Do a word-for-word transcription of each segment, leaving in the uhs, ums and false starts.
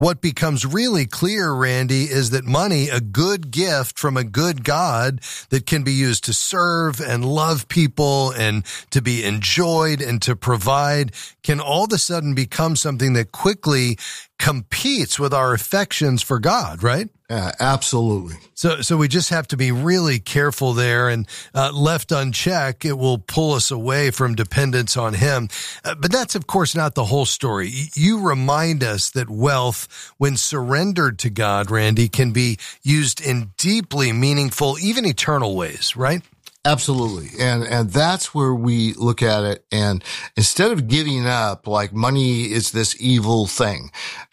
What becomes really clear, Randy, is that money, a good gift from a good God that can be used to serve and love people and to be enjoyed and to provide, can all of a sudden become something that quickly competes with our affections for God, right? Yeah, absolutely. So, so we just have to be really careful there, and uh, left unchecked, it will pull us away from dependence on Him. Uh, but that's, of course, not the whole story. You remind us that wealth, when surrendered to God, Randy, can be used in deeply meaningful, even eternal ways, right? Absolutely. And, and that's where we look at it. And instead of giving up, like money is this evil thing,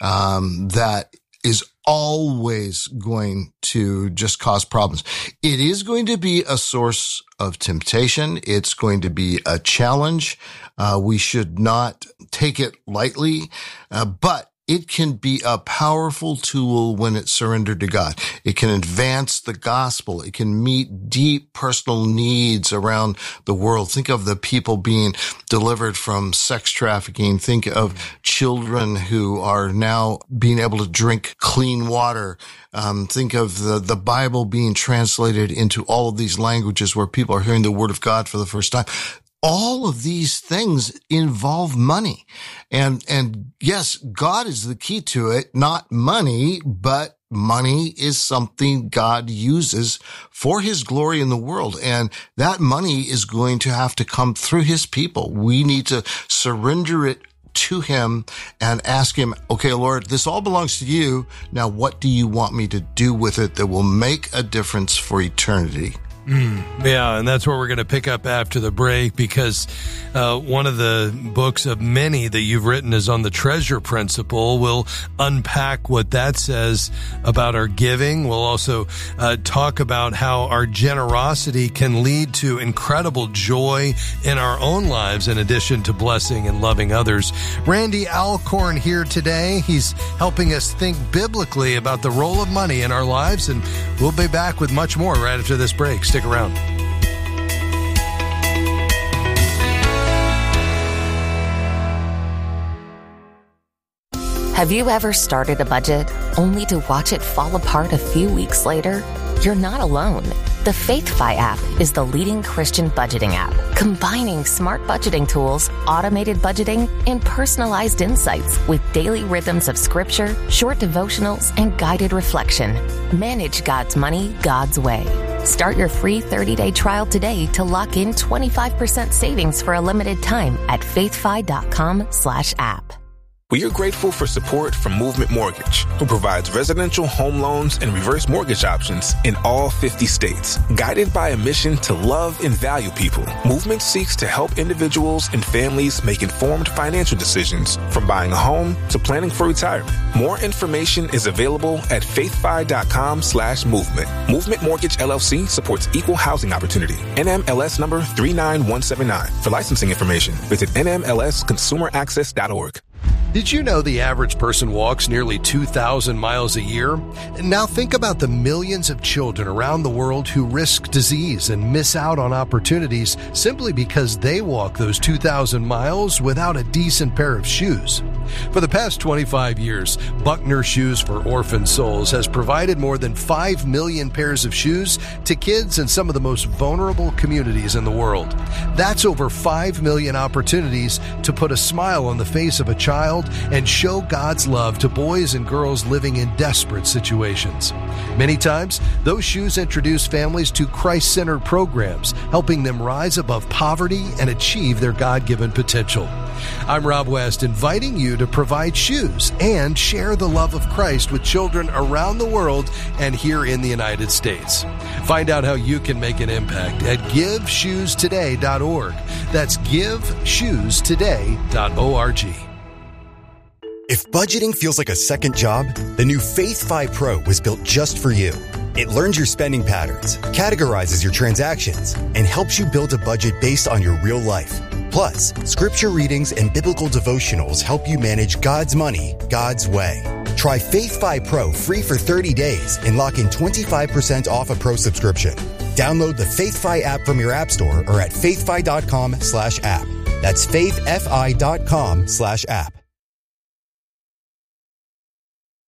um, that is always going to just cause problems. It is going to be a source of temptation. It's going to be a challenge. Uh, we should not take it lightly, uh, but it can be a powerful tool when it's surrendered to God. It can advance the gospel. It can meet deep personal needs around the world. Think of the people being delivered from sex trafficking. Think of children who are now being able to drink clean water. Um, think of the, the Bible being translated into all of these languages where people are hearing the word of God for the first time. All of these things involve money. And, and yes, God is the key to it, not money, but money is something God uses for His glory in the world. And that money is going to have to come through His people. We need to surrender it to Him and ask Him, okay, Lord, this all belongs to You. Now, what do You want me to do with it that will make a difference for eternity? Mm, yeah, and that's where we're going to pick up after the break, because uh, one of the books of many that you've written is on the treasure principle. We'll unpack what that says about our giving. We'll also uh, talk about how our generosity can lead to incredible joy in our own lives, in addition to blessing and loving others. Randy Alcorn here today. He's helping us think biblically about the role of money in our lives, and we'll be back with much more right after this break. Stick around. Have you ever started a budget only to watch it fall apart a few weeks later? You're not alone. The FaithFi app is the leading Christian budgeting app, combining smart budgeting tools, automated budgeting, and personalized insights with daily rhythms of scripture, short devotionals, and guided reflection. Manage God's money God's way. Start your free thirty-day trial today to lock in twenty-five percent savings for a limited time at faithfi.com slash app. We are grateful for support from Movement Mortgage, who provides residential home loans and reverse mortgage options in all fifty states. Guided by a mission to love and value people, Movement seeks to help individuals and families make informed financial decisions, from buying a home to planning for retirement. More information is available at faithfi.com slash movement. Movement Mortgage L L C supports equal housing opportunity. N M L S number three nine one seven nine. For licensing information, visit N M L S consumer access dot org. Did you know the average person walks nearly two thousand miles a year? Now think about the millions of children around the world who risk disease and miss out on opportunities simply because they walk those two thousand miles without a decent pair of shoes. For the past twenty-five years, Buckner Shoes for Orphan Souls has provided more than five million pairs of shoes to kids in some of the most vulnerable communities in the world. That's over five million opportunities to put a smile on the face of a child and show God's love to boys and girls living in desperate situations. Many times, those shoes introduce families to Christ-centered programs, helping them rise above poverty and achieve their God-given potential. I'm Rob West, inviting you to provide shoes and share the love of Christ with children around the world and here in the United States. Find out how you can make an impact at give shoes today dot org. That's give shoes today dot org. If budgeting feels like a second job, the new FaithFi Pro was built just for you. It learns your spending patterns, categorizes your transactions, and helps you build a budget based on your real life. Plus, scripture readings and biblical devotionals help you manage God's money God's way. Try FaithFi Pro free for thirty days and lock in twenty-five percent off a pro subscription. Download the FaithFi app from your app store or at faithfi.com slash app. That's faithfi.com slash app.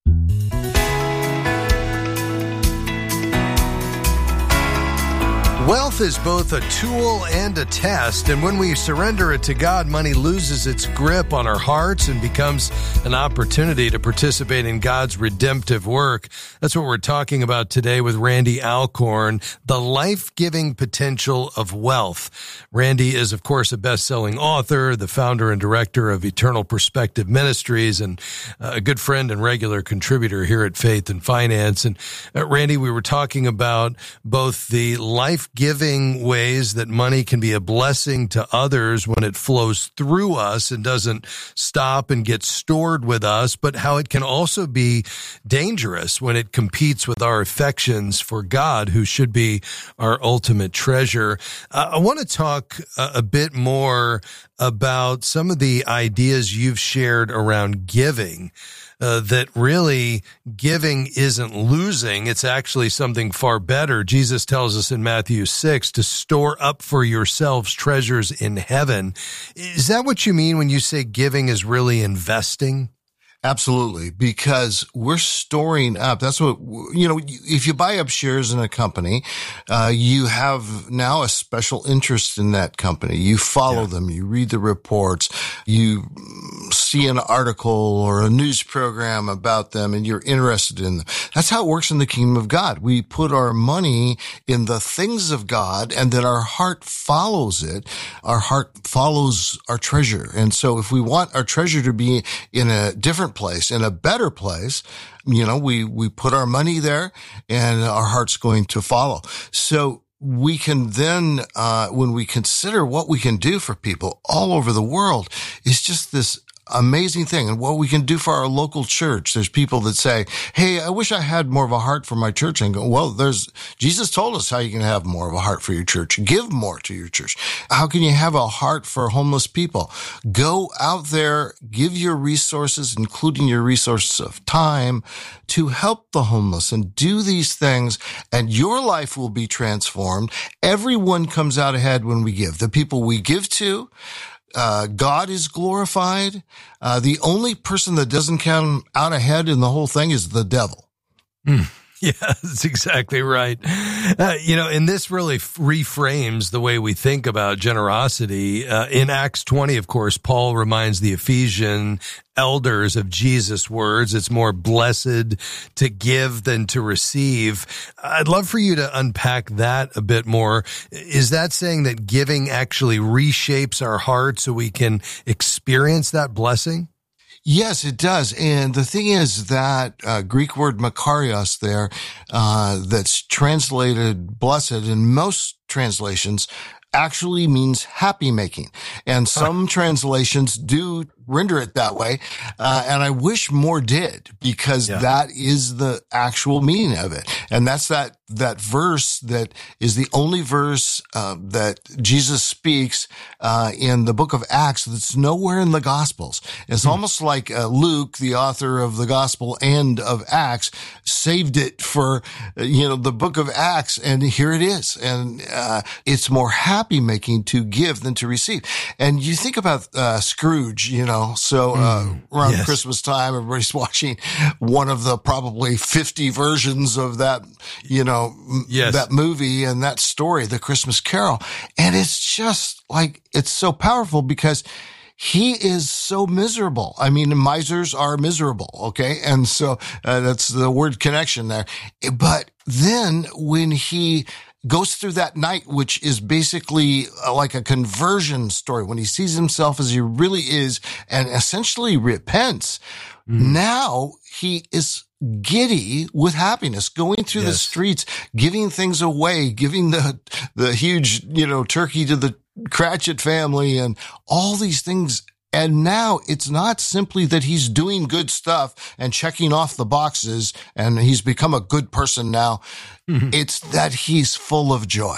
Wealth is both a tool and a test, and when we surrender it to God, money loses its grip on our hearts and becomes an opportunity to participate in God's redemptive work. That's what we're talking about today with Randy Alcorn, the life-giving potential of wealth. Randy is, of course, a best-selling author, the founder and director of Eternal Perspective Ministries, and a good friend and regular contributor here at Faith and Finance. And uh, Randy, we were talking about both the life giving ways that money can be a blessing to others when it flows through us and doesn't stop and get stored with us, but how it can also be dangerous when it competes with our affections for God, who should be our ultimate treasure. Uh, I want to talk a, a bit more about some of the ideas you've shared around giving. Uh, that really giving isn't losing. It's actually something far better. Jesus tells us in Matthew six to store up for yourselves treasures in heaven. Is that what you mean when you say giving is really investing? Absolutely, because we're storing up. That's what, you know, if you buy up shares in a company, uh, you have now a special interest in that company. You follow yeah. them, you read the reports, you see an article or a news program about them, and you're interested in them. That's how it works in the kingdom of God. We put our money in the things of God, and then our heart follows it. Our heart follows our treasure. And so if we want our treasure to be in a different place, in a better place, you know, we, we put our money there and our heart's going to follow. So we can then, uh, when we consider what we can do for people all over the world, it's just this amazing thing. And what we can do for our local church. There's people that say, hey, I wish I had more of a heart for my church. And go, well, there's, Jesus told us how you can have more of a heart for your church. Give more to your church. How can you have a heart for homeless people? Go out there, give your resources, including your resources of time, to help the homeless and do these things, and your life will be transformed. Everyone comes out ahead when we give. The people we give to, Uh, God is glorified. Uh, the only person that doesn't come out ahead in the whole thing is the devil. Mm. Yeah, that's exactly right. Uh, you know, and this really f- reframes the way we think about generosity. Uh, in Acts twenty, of course, Paul reminds the Ephesian elders of Jesus' words. It's more blessed to give than to receive. I'd love for you to unpack that a bit more. Is that saying that giving actually reshapes our heart so we can experience that blessing? Yes, it does. And the thing is that uh, Greek word makarios there, uh, that's translated blessed in most translations, actually means happy making. And some translations do render it that way. Uh, and I wish more did, because yeah. that is the actual meaning of it. And that's that, that verse that is the only verse, uh, that Jesus speaks, uh, in the book of Acts that's nowhere in the Gospels. It's hmm. almost like, uh, Luke, the author of the Gospel and of Acts, saved it for, uh, you know, the book of Acts. And here it is. And, uh, it's more happy making to give than to receive. And you think about, uh, Scrooge, you know, so, uh, mm, around yes. Christmas time, everybody's watching one of the probably fifty versions of that, you know, yes. that movie and that story, The Christmas Carol. And it's just like, it's so powerful because he is so miserable. I mean, misers are miserable. Okay. And so, uh, that's the word connection there. But then when he goes through that night, which is basically like a conversion story, when he sees himself as he really is and essentially repents, mm. now he is giddy with happiness, going through yes. the streets, giving things away, giving the, the huge, you know, turkey to the Cratchit family and all these things. And now it's not simply that he's doing good stuff and checking off the boxes and he's become a good person now. Mm-hmm. It's that he's full of joy.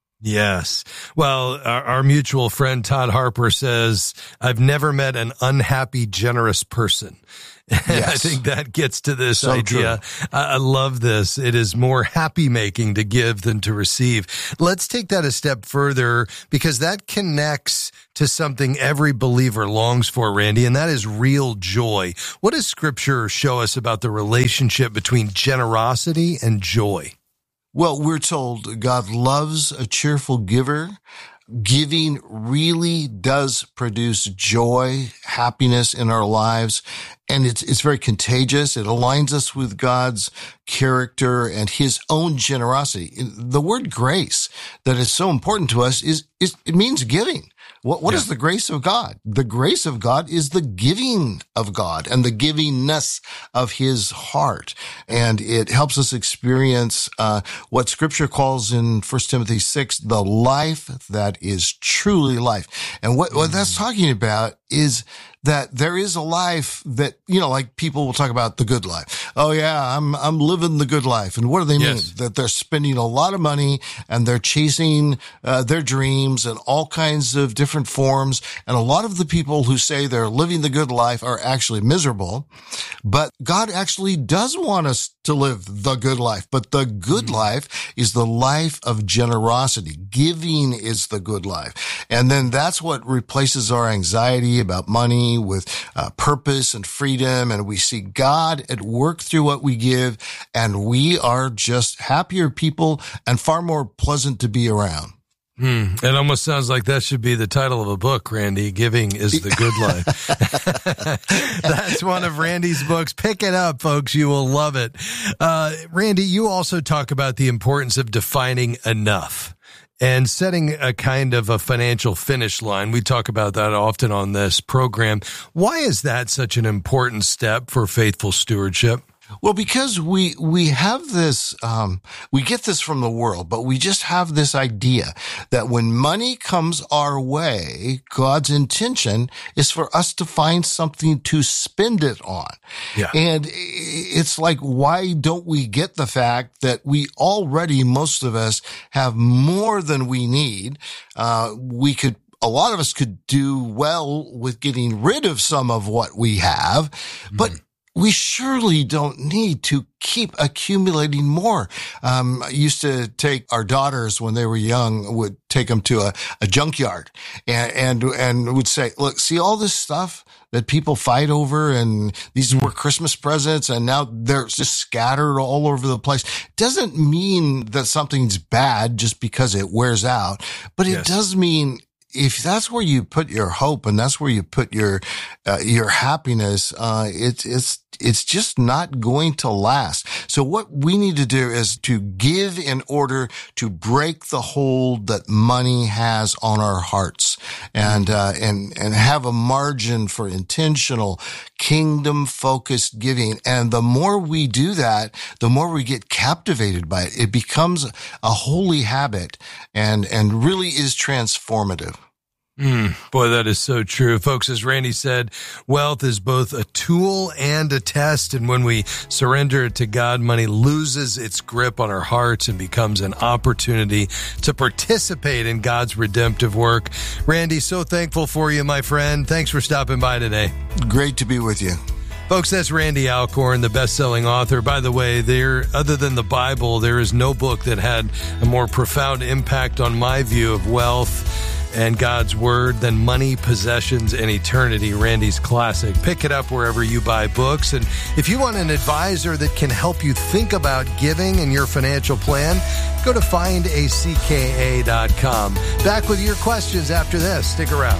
Yes. Well, our, our mutual friend Todd Harper says, I've never met an unhappy, generous person. Yes. I think that gets to this so idea. I, I love this. It is more happy making to give than to receive. Let's take that a step further, because that connects to something every believer longs for, Randy, and that is real joy. What does Scripture show us about the relationship between generosity and joy? Well, we're told God loves a cheerful giver. Giving really does produce joy, happiness in our lives, and it's it's very contagious. It aligns us with God's character and his own generosity. The word grace that is so important to us is, is it means giving. What, what yeah. is the grace of God? The grace of God is the giving of God and the givingness of his heart. And it helps us experience uh, what Scripture calls in First Timothy six, the life that is truly life. And what, mm. what that's talking about is that there is a life that, you know, like people will talk about the good life. Oh yeah, I'm, I'm living the good life. And what do they yes. mean? That they're spending a lot of money and they're chasing, uh, their dreams in all kinds of different forms. And a lot of the people who say they're living the good life are actually miserable. But God actually does want us to live the good life. But the good mm-hmm. life is the life of generosity. Giving is the good life. And then that's what replaces our anxiety about money with uh, purpose and freedom. And we see God at work through what we give. And we are just happier people and far more pleasant to be around. Hmm. It almost sounds like that should be the title of a book, Randy. Giving is the good life. That's one of Randy's books. Pick it up, folks. You will love it. Uh, Randy, you also talk about the importance of defining enough and setting a kind of a financial finish line. We talk about that often on this program. Why is that such an important step for faithful stewardship? Well, because we, we have this, um, we get this from the world, but we just have this idea that when money comes our way, God's intention is for us to find something to spend it on. Yeah. And it's like, why don't we get the fact that we already, most of us, have more than we need? Uh, we could A lot of us could do well with getting rid of some of what we have, but mm. we surely don't need to keep accumulating more. Um, I used to take our daughters when they were young, would take them to a, a junkyard and, and, and would say, look, see all this stuff that people fight over, and these were Christmas presents, and now they're just scattered all over the place. Doesn't mean that something's bad just because it wears out, but it yes. does mean if that's where you put your hope and that's where you put your, uh, your happiness, uh, it's, it's, it's just not going to last. So what we need to do is to give in order to break the hold that money has on our hearts, and, uh, and, and have a margin for intentional kingdom focused giving. And the more we do that, the more we get captivated by it. It becomes a holy habit and, and really is transformative. Mm, boy, that is so true. Folks, as Randy said, wealth is both a tool and a test. And when we surrender it to God, money loses its grip on our hearts and becomes an opportunity to participate in God's redemptive work. Randy, so thankful for you, my friend. Thanks for stopping by today. Great to be with you. Folks, that's Randy Alcorn, the best-selling author. By the way, there, other than the Bible, there is no book that had a more profound impact on my view of wealth and God's Word than Money, Possessions, and Eternity, Randy's classic. Pick it up wherever you buy books. And if you want an advisor that can help you think about giving and your financial plan, go to find a c k a dot com. Back with your questions after this. Stick around.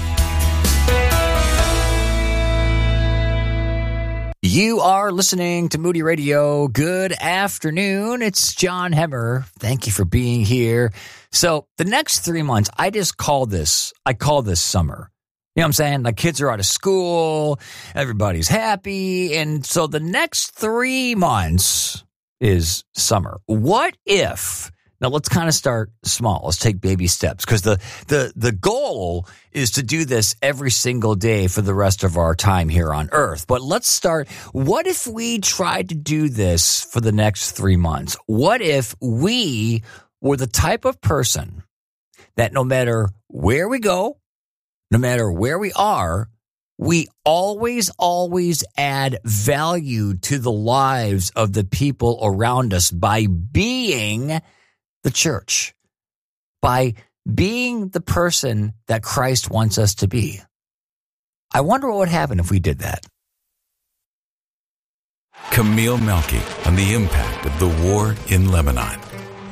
You are listening to Moody Radio. Good afternoon. It's John Hemmer. Thank you for being here. So the next three months, I just call this, I call this summer. You know what I'm saying? Like, kids are out of school, everybody's happy. And so the next three months is summer. What if, now let's kind of start small. Let's take baby steps, because the, the, the goal is to do this every single day for the rest of our time here on Earth. But let's start. What if we tried to do this for the next three months? What if we were the type of person that no matter where we go, no matter where we are, we always, always add value to the lives of the people around us by being the church, by being the person that Christ wants us to be? I wonder what would happen if we did that. Camille Melky on the impact of the war in Lebanon.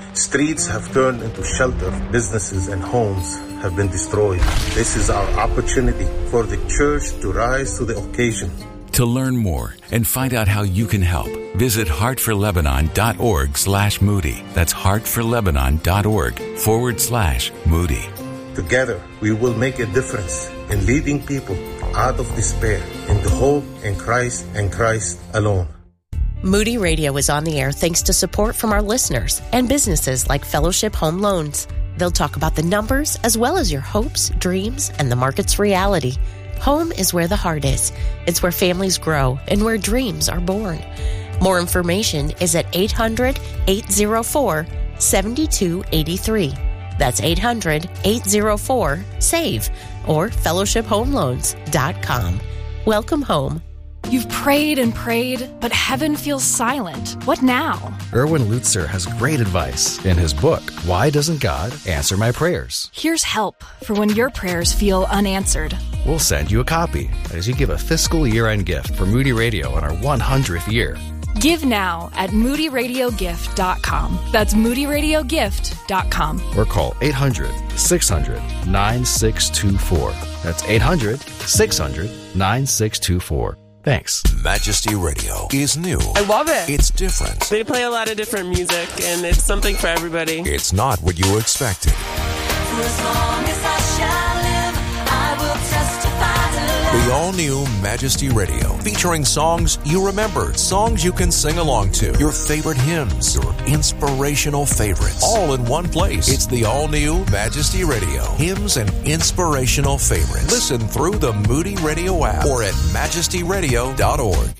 Streets have turned into shelter. Businesses and homes have been destroyed. This is our opportunity for the church to rise to the occasion. To learn more and find out how you can help, visit heartforlebanon.org slash Moody. That's heartforlebanon.org forward slash Moody. Together, we will make a difference in leading people out of despair into hope in Christ and Christ alone. Moody Radio is on the air thanks to support from our listeners and businesses like Fellowship Home Loans. They'll talk about the numbers as well as your hopes, dreams, and the market's reality. Home is where the heart is. It's where families grow and where dreams are born. More information is at eight hundred, eight oh four, seven two eight three. That's eight hundred, eight oh four, S A V E or fellowship home loans dot com. Welcome home. You've prayed and prayed, but heaven feels silent. What now? Erwin Lutzer has great advice in his book, Why Doesn't God Answer My Prayers? Here's help for when your prayers feel unanswered. We'll send you a copy as you give a fiscal year-end gift for Moody Radio on our one hundredth year. Give now at moody radio gift dot com. That's moody radio gift dot com. Or call eight hundred, six hundred, nine six two four. That's eight hundred, six hundred, nine six two four. Thanks. Majesty Radio is new. I love it. It's different. They play a lot of different music, and it's something for everybody. It's not what you expected. For as long as I shall live, I will testify to love. The all-new Majesty Radio, featuring songs you remember, songs you can sing along to, your favorite hymns, your inspirational favorites, all in one place. It's the all-new Majesty Radio, hymns and inspirational favorites. Listen through the Moody Radio app or at majesty radio dot org.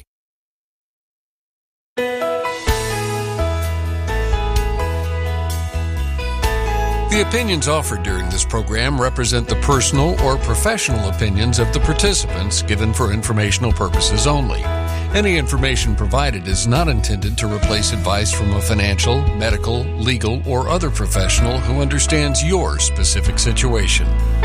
The opinions offered during this program represent the personal or professional opinions of the participants given for informational purposes only. Any information provided is not intended to replace advice from a financial, medical, legal, or other professional who understands your specific situation.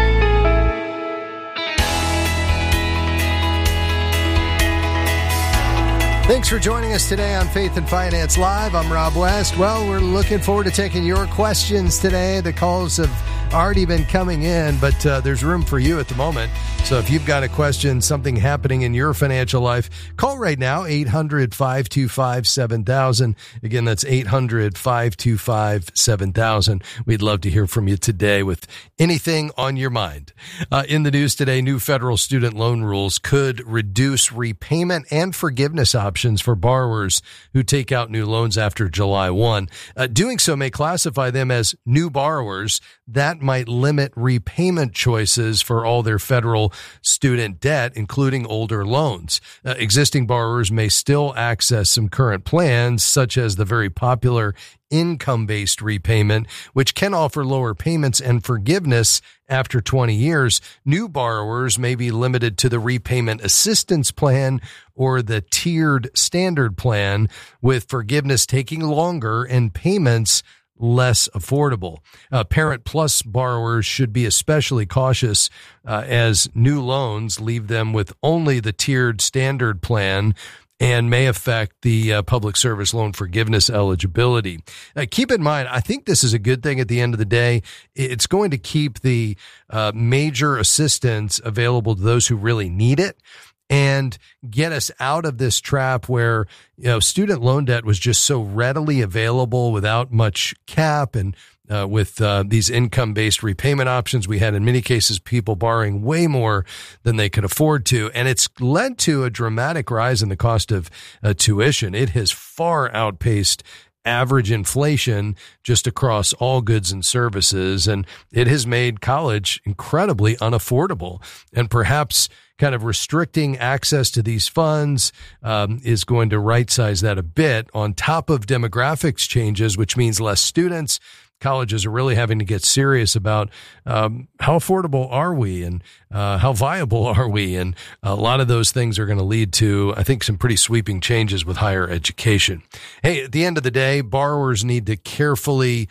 Thanks for joining us today on Faith and Finance Live. I'm Rob West. Well, we're looking forward to taking your questions today. The calls have already been coming in, but uh, there's room for you at the moment. So if you've got a question, something happening in your financial life, call right now, eight hundred, five two five, seven thousand. Again, that's eight hundred, five two five, seven thousand. We'd love to hear from you today with anything on your mind. Uh, in the news today, new federal student loan rules could reduce repayment and forgiveness options for borrowers who take out new loans after July first. Uh, doing so may classify them as new borrowers. That might limit repayment choices for all their federal student debt, including older loans. Uh, existing borrowers may still access some current plans, such as the very popular income-based repayment, which can offer lower payments and forgiveness after twenty years. New borrowers may be limited to the repayment assistance plan or the tiered standard plan, with forgiveness taking longer and payments less affordable. Uh, Parent Plus borrowers should be especially cautious uh, as new loans leave them with only the tiered standard plan and may affect the uh, public service loan forgiveness eligibility. Uh, keep in mind, I think this is a good thing at the end of the day. It's going to keep the uh, major assistance available to those who really need it, and get us out of this trap where, you know, student loan debt was just so readily available without much cap. And uh, with uh, these income-based repayment options, we had in many cases people borrowing way more than they could afford to. And it's led to a dramatic rise in the cost of uh, tuition. It has far outpaced average inflation just across all goods and services. And it has made college incredibly unaffordable. And perhaps kind of restricting access to these funds um, is going to right-size that a bit on top of demographics changes, which means less students. Colleges are really having to get serious about um, how affordable are we and uh, how viable are we? And a lot of those things are going to lead to, I think, some pretty sweeping changes with higher education. Hey, at the end of the day, borrowers need to carefully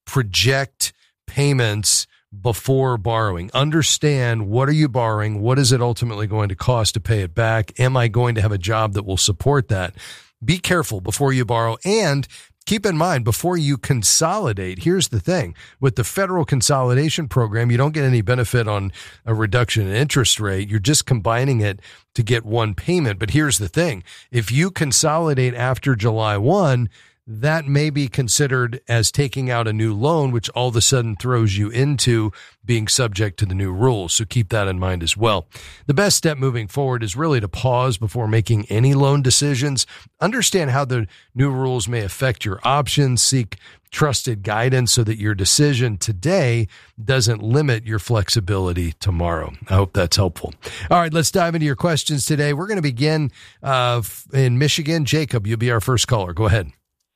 project payments before borrowing. Understand, what are you borrowing? What is it ultimately going to cost to pay it back? Am I going to have a job that will support that? Be careful before you borrow, and keep in mind, before you consolidate, here's the thing. With the federal consolidation program, you don't get any benefit on a reduction in interest rate. You're just combining it to get one payment. But here's the thing. If you consolidate after July first, that may be considered as taking out a new loan, which all of a sudden throws you into being subject to the new rules. So keep that in mind as well. The best step moving forward is really to pause before making any loan decisions. Understand how the new rules may affect your options. Seek trusted guidance so that your decision today doesn't limit your flexibility tomorrow. I hope that's helpful. All right, let's dive into your questions today. We're going to begin uh, in Michigan. Jacob, you'll be our first caller. Go ahead.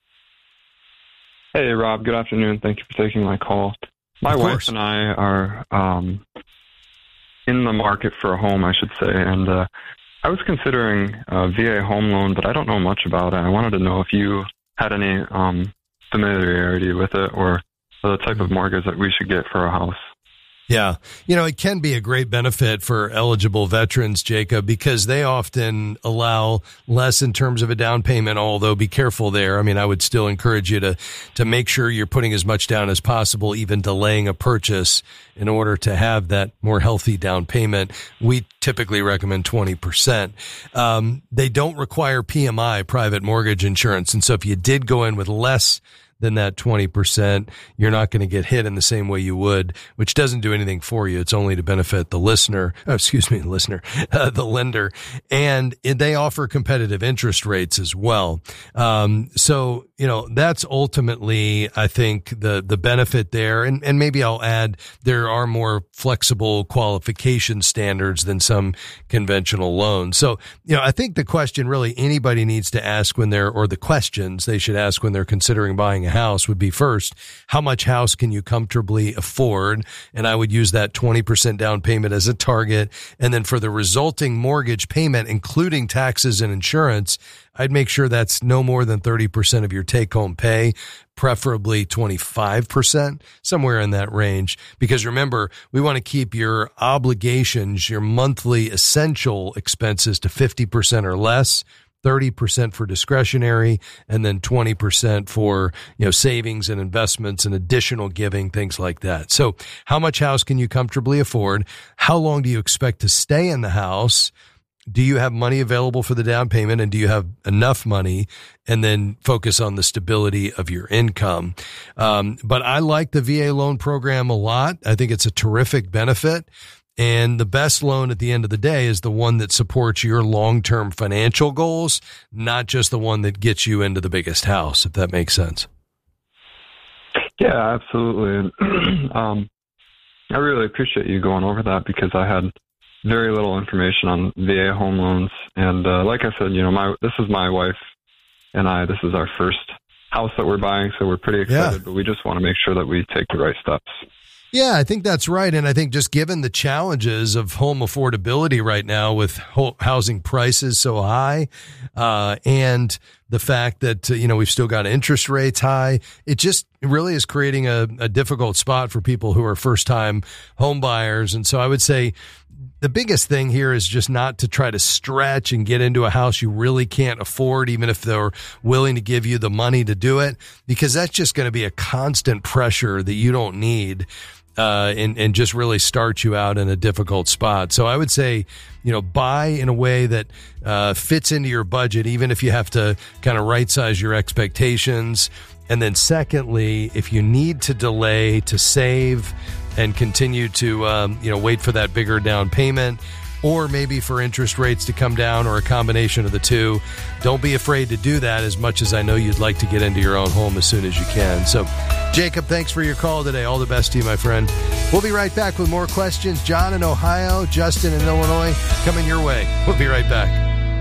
Hey, Rob. Good afternoon. Thank you for taking my call. My wife and I are um, in the market for a home, I should say, and uh, I was considering a V A home loan, but I don't know much about it. I wanted to know if you had any um, familiarity with it or the type of mortgage that we should get for a house. Yeah. You know, it can be a great benefit for eligible veterans, Jacob, because they often allow less in terms of a down payment, although be careful there. I mean, I would still encourage you to, to make sure you're putting as much down as possible, even delaying a purchase in order to have that more healthy down payment. We typically recommend twenty percent. Um, they don't require P M I, private mortgage insurance. And so if you did go in with less than that twenty percent, you're not going to get hit in the same way you would, which doesn't do anything for you. It's only to benefit the listener, oh, excuse me, the listener, uh, the lender. And it, they offer competitive interest rates as well. Um, so, you know, that's ultimately, I think, the, the benefit there. And, and maybe I'll add, there are more flexible qualification standards than some conventional loans. So, you know, I think the question really anybody needs to ask when they're, or the questions they should ask when they're considering buying a house would be, first, how much house can you comfortably afford? And I would use that twenty percent down payment as a target. And then for the resulting mortgage payment, including taxes and insurance, I'd make sure that's no more than thirty percent of your take-home pay, preferably twenty-five percent, somewhere in that range. Because remember, we want to keep your obligations, your monthly essential expenses to fifty percent or less, thirty percent for discretionary, and then twenty percent for, you know, savings and investments and additional giving, things like that. So how much house can you comfortably afford? How long do you expect to stay in the house? Do you have money available for the down payment, and do you have enough money? And then focus on the stability of your income. Um, but I like the V A loan program a lot. I think it's a terrific benefit. And the best loan at the end of the day is the one that supports your long-term financial goals, not just the one that gets you into the biggest house, if that makes sense. Yeah, absolutely. um, I really appreciate you going over that, because I had very little information on V A home loans. And uh, like I said, you know, my this is my wife and I. This is our first house that we're buying, so we're pretty excited, yeah. But we just want to make sure that we take the right steps. Yeah, I think that's right. And I think just given the challenges of home affordability right now with housing prices so high, uh, and the fact that, uh, you know, we've still got interest rates high, it just really is creating a, a difficult spot for people who are first time home buyers. And so I would say the biggest thing here is just not to try to stretch and get into a house you really can't afford, even if they're willing to give you the money to do it, because that's just going to be a constant pressure that you don't need. Uh, and, and just really start you out in a difficult spot. So I would say, you know, buy in a way that uh, fits into your budget, even if you have to kind of right size your expectations. And then secondly, if you need to delay to save and continue to, um, you know, wait for that bigger down payment, or maybe for interest rates to come down, or a combination of the two, don't be afraid to do that, as much as I know you'd like to get into your own home as soon as you can. So, Jacob, thanks for your call today. All the best to you, my friend. We'll be right back with more questions. John in Ohio, Justin in Illinois, coming your way. We'll be right back.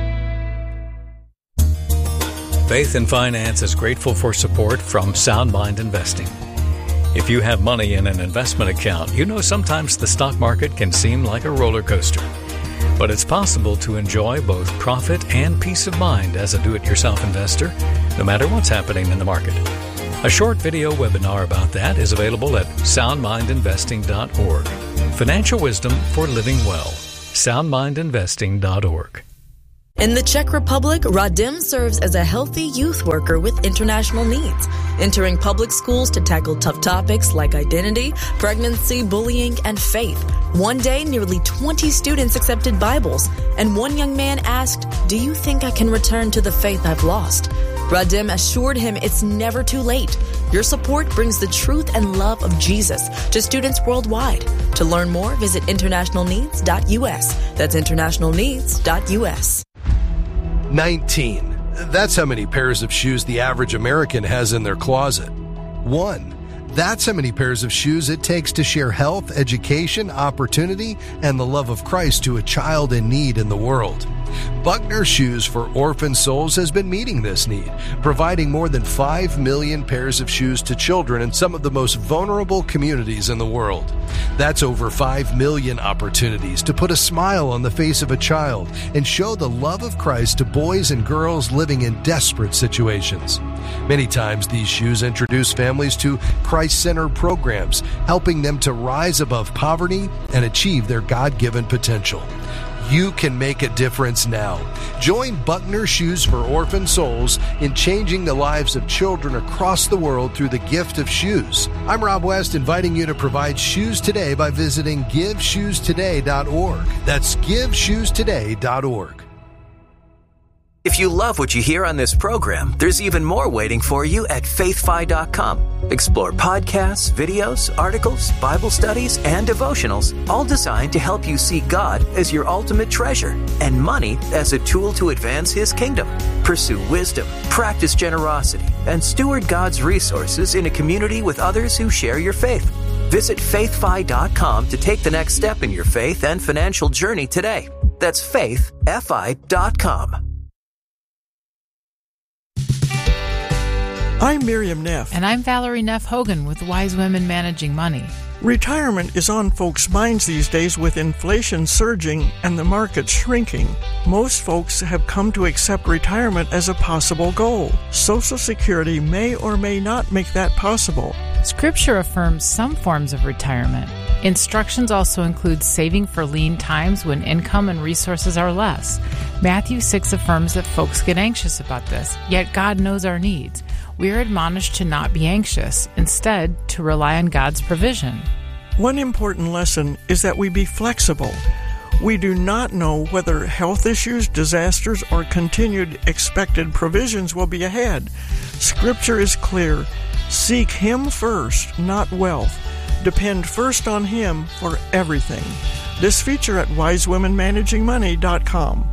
Faith and Finance is grateful for support from Sound Mind Investing. If you have money in an investment account, you know sometimes the stock market can seem like a roller coaster. But it's possible to enjoy both profit and peace of mind as a do-it-yourself investor, no matter what's happening in the market. A short video webinar about that is available at sound mind investing dot org. Financial wisdom for living well. sound mind investing dot org. In the Czech Republic, Radim serves as a healthy youth worker with international needs, entering public schools to tackle tough topics like identity, pregnancy, bullying, and faith. One day, nearly twenty students accepted Bibles, and one young man asked, "Do you think I can return to the faith I've lost?" Radim assured him it's never too late. Your support brings the truth and love of Jesus to students worldwide. To learn more, visit international needs dot U S. That's international needs dot U S. nineteen. That's how many pairs of shoes the average American has in their closet. One. That's how many pairs of shoes it takes to share health, education, opportunity, and the love of Christ to a child in need in the world. Buckner Shoes for Orphan Souls has been meeting this need, providing more than five million pairs of shoes to children in some of the most vulnerable communities in the world. That's over five million opportunities to put a smile on the face of a child and show the love of Christ to boys and girls living in desperate situations. Many times these shoes introduce families to Christ-centered programs, helping them to rise above poverty and achieve their God-given potential. You can make a difference now. Join Buckner Shoes for Orphan Souls in changing the lives of children across the world through the gift of shoes. I'm Rob West, inviting you to provide shoes today by visiting give shoes today dot org. That's give shoes today dot org. If you love what you hear on this program, there's even more waiting for you at faith fi dot com. Explore podcasts, videos, articles, Bible studies, and devotionals, all designed to help you see God as your ultimate treasure and money as a tool to advance His kingdom. Pursue wisdom, practice generosity, and steward God's resources in a community with others who share your faith. Visit faith fi dot com to take the next step in your faith and financial journey today. That's faith fi dot com. I'm Miriam Neff. And I'm Valerie Neff Hogan with Wise Women Managing Money. Retirement is on folks' minds these days with inflation surging and the market shrinking. Most folks have come to accept retirement as a possible goal. Social Security may or may not make that possible. Scripture affirms some forms of retirement. Instructions also include saving for lean times when income and resources are less. Matthew six affirms that folks get anxious about this, yet God knows our needs. We are admonished to not be anxious, instead to rely on God's provision. One important lesson is that we be flexible. We do not know whether health issues, disasters, or continued expected provisions will be ahead. Scripture is clear. Seek Him first, not wealth. Depend first on Him for everything. This feature at wise women managing money dot com.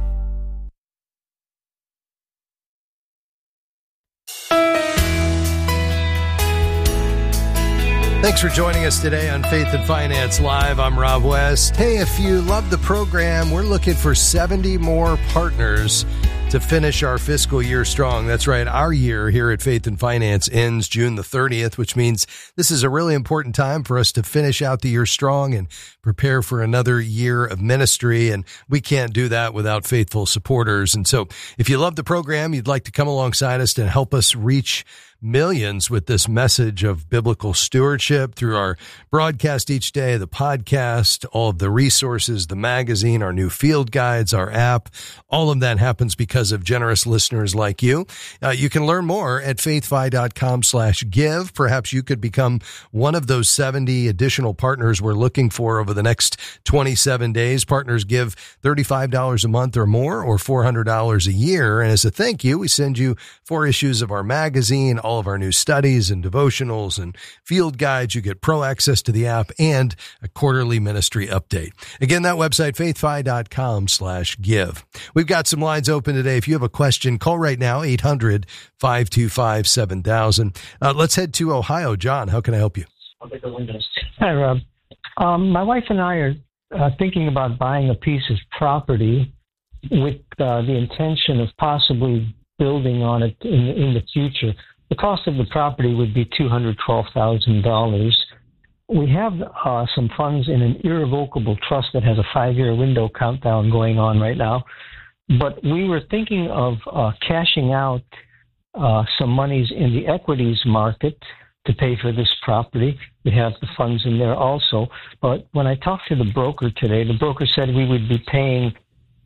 Thanks for joining us today on Faith and Finance Live. I'm Rob West. Hey, if you love the program, we're looking for seventy more partners to finish our fiscal year strong. That's right. Our year here at Faith and Finance ends June the thirtieth, which means this is a really important time for us to finish out the year strong and prepare for another year of ministry. And we can't do that without faithful supporters. And so if you love the program, you'd like to come alongside us and help us reach millions with this message of biblical stewardship through our broadcast each day, the podcast, all of the resources, the magazine, our new field guides, our app. All of that happens because of generous listeners like you. Uh, you can learn more at faith fi dot com slash give. Perhaps you could become one of those seventy additional partners we're looking for over the next twenty-seven days. Partners give thirty-five dollars a month or more, or four hundred dollars a year. And as a thank you, we send you four issues of our magazine, all of our new studies and devotionals and field guides. You get pro access to the app and a quarterly ministry update. Again, that website, faith fi dot com slash give. We've got some lines open today. If you have a question, call right now, eight hundred, five two five, seven thousand. Uh, let's head to Ohio. John, how can I help you? Hi, Rob. Um, my wife and I are uh, thinking about buying a piece of property with uh, the intention of possibly building on it in, in the future. The cost of the property would be two hundred twelve thousand dollars. We have uh, some funds in an irrevocable trust that has a five-year window countdown going on right now. But we were thinking of uh, cashing out uh, some monies in the equities market to pay for this property. We have the funds in there also. But when I talked to the broker today, the broker said we would be paying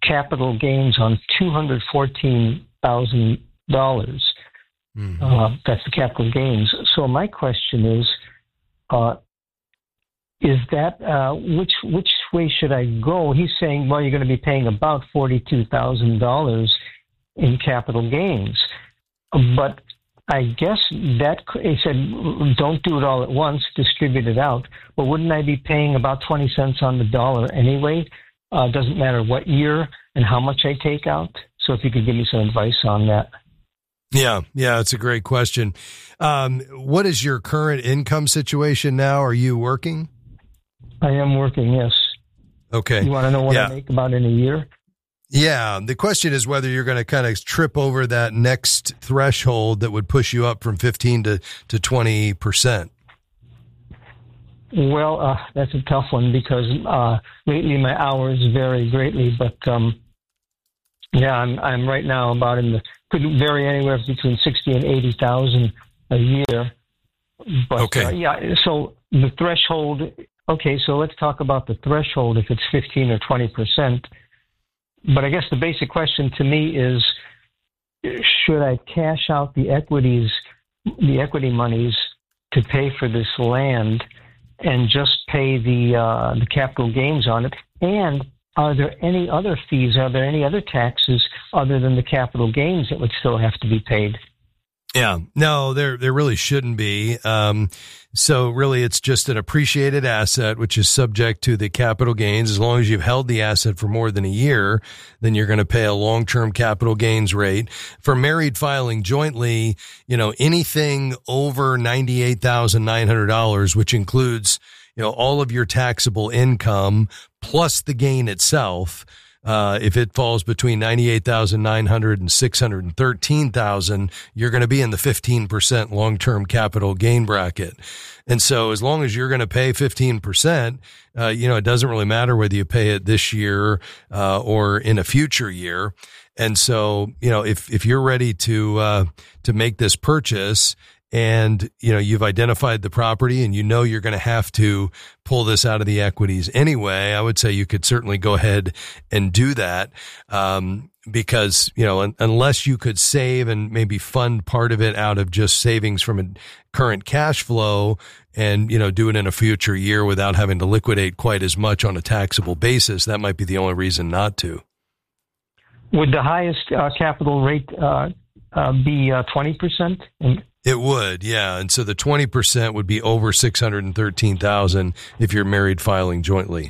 capital gains on two hundred fourteen thousand dollars. Mm-hmm. Uh, that's the capital gains. So my question is, uh, is that uh, which which way should I go? He's saying, well, you're going to be paying about forty-two thousand dollars in capital gains, but I guess that he said, don't do it all at once, distribute it out. But wouldn't I be paying about twenty cents on the dollar anyway? Uh, doesn't matter what year and how much I take out. So if you could give me some advice on that. Yeah, yeah, it's a great question. Um, what is your current income situation now? Are you working? I am working, yes. Okay. You want to know what yeah. I make about in a year? Yeah. The question is whether you're going to kind of trip over that next threshold that would push you up from fifteen to, to twenty percent. Well, uh, that's a tough one because uh, lately my hours vary greatly, but um, yeah, I'm I'm right now about in the could vary anywhere between sixty and eighty thousand a year. But okay. uh, yeah, so the threshold. Okay, so let's talk about the threshold if it's fifteen or twenty percent. But I guess the basic question to me is, should I cash out the equities, the equity monies to pay for this land and just pay the uh, the capital gains on it? And are there any other fees? Are there any other taxes other than the capital gains that would still have to be paid? Yeah, no, there there really shouldn't be. Um, so really, it's just an appreciated asset, which is subject to the capital gains. As long as you've held the asset for more than a year, then you're going to pay a long-term capital gains rate. For married filing jointly, you know, anything over ninety-eight thousand nine hundred dollars, which includes, you know, all of your taxable income plus the gain itself. Uh, if it falls between ninety-eight thousand nine hundred and six hundred thirteen thousand, you're going to be in the fifteen percent long-term capital gain bracket. And so as long as you're going to pay fifteen percent, uh, you know, it doesn't really matter whether you pay it this year, uh, or in a future year. And so, you know, if, if you're ready to, uh, to make this purchase, and, you know, you've identified the property and you know you're going to have to pull this out of the equities anyway, I would say you could certainly go ahead and do that. Um, because, you know, un- unless you could save and maybe fund part of it out of just savings from a current cash flow and, you know, do it in a future year without having to liquidate quite as much on a taxable basis, that might be the only reason not to. Would the highest uh, capital rate uh, uh, be uh, twenty percent? It would, yeah. And so the twenty percent would be over six hundred thirteen thousand if you're married filing jointly.